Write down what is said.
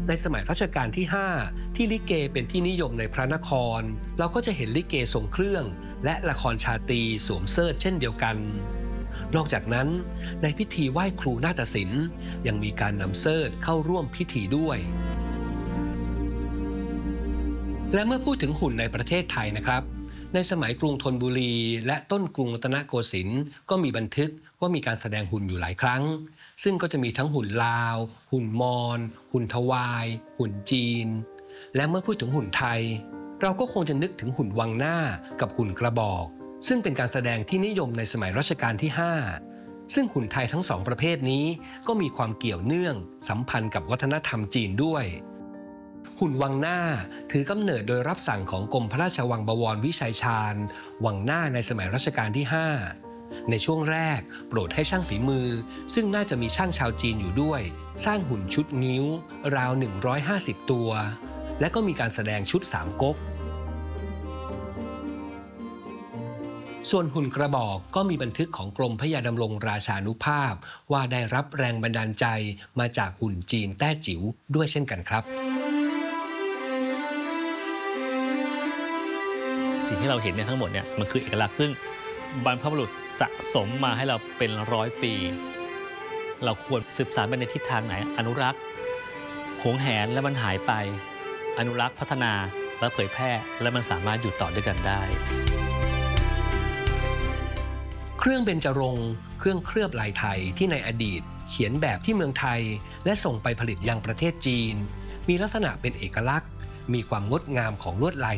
ในสมัยรัชกาลที่ 5 ที่ลิเกเป็นที่นิยมในพระนครเราก็จะเห็นลิเกทรงเครื่องและละครชาตรีสวมเสิร์ธเช่นเดียวกันนอกจากนั้นในพิธีไหว้ครูนาฏศิลป์ยังมีการนำเสิร์ธเข้าร่วมพิธีด้วยและเมื่อพูดถึงหุ่นในประเทศไทยนะครับในสมัยกรุงธนบุรีและต้นกรุงรัตนโกสินทร์ก็มีบันทึกว่ามีการแสดงหุ่นอยู่หลายครั้งซึ่งก็จะมีทั้งหุ่นลาวหุ่นมอญหุ่นทวายหุ่นจีนและเมื่อพูดถึงหุ่นไทยเราก็คงจะนึกถึงหุ่นวังหน้ากับหุ่นกระบอกซึ่งเป็นการแสดงที่นิยมในสมัยรัชกาลที่ 5ซึ่งหุ่นไทยทั้งสองประเภทนี้ก็มีความเกี่ยวเนื่องสัมพันธ์กับวัฒนธรรมจีนด้วยหุ่นวังหน้าถือกำเนิดโดยรับสั่งของกรมพระราชวังบวรวิชัยชาญวังหน้าในสมัยรัชกาลที่ 5ในช่วงแรกโปรดให้ช่างฝีมือซึ่งน่าจะมีช่างชาวจีนอยู่ด้วยสร้างหุ่นชุดงิ้วราว150ตัวและก็มีการแสดงชุดสามก๊กส่วนหุ่นกระบอกก็มีบันทึกของกรมพระยาดำรงราชานุภาพว่าได้รับแรงบันดาลใจมาจากหุ่นจีนแต้จิ๋วด้วยเช่นกันครับสิ่งที่เราเห็นเนี่ยทั้งหมดเนี่ยมันคือเอกลักษณ์ซึ่งบรรพบุรุษสะสมมาให้เราเป็น100 ปีเราควรสืบสานไปในทิศทางไหนอนุรักษ์หวงแหนและมันหายไปอนุรักษ์พัฒนาและเผยแพร่และมันสามารถอยู่ต่อด้วยกันได้เครื่องเบญจรงค์เครื่องเคลือบลายไทยที่ในอดีตเขียนแบบที่เมืองไทยและส่งไปผลิตยังประเทศจีนมีลักษณะเป็นเอกลักษณ์มีความงดงามของลวดลาย